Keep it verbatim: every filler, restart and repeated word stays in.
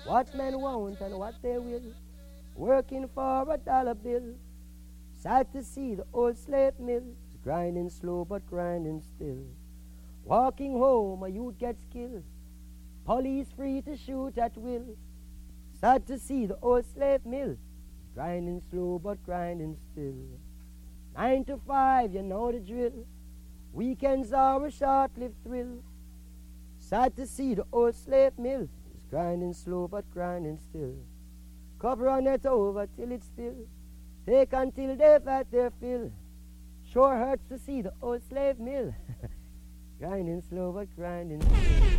what men want and what they will, working for a dollar bill. Sad to see the old slave mills, grinding slow but grinding still. Walking home, a youth gets killed, police free to shoot at will. Sad to see the old slave mill, grinding slow but grinding still. Nine to five, you know the drill, weekends are a short-lived thrill. Sad to see the old slave mill, is grinding slow but grinding still. Cover on it over till it's still, take until they've had their fill. Sure hurts to see the old slave mill, grinding slow but grinding still.